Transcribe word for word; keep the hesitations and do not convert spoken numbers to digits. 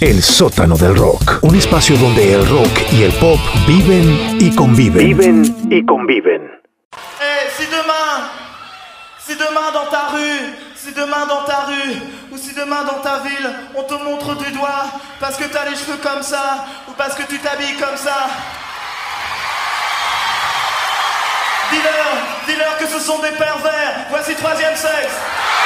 El sótano del rock, un espacio donde el rock y el pop viven y conviven. Viven y conviven. Eh, si demain, si demain dans ta rue, si demain dans ta rue, ou si demain dans ta ville, on te montre du doigt parce que t'as les cheveux comme ça, ou parce que tu t'habilles comme ça, dis-leur, dis-leur que ce sont des pervers. Voici Troisième Sexe.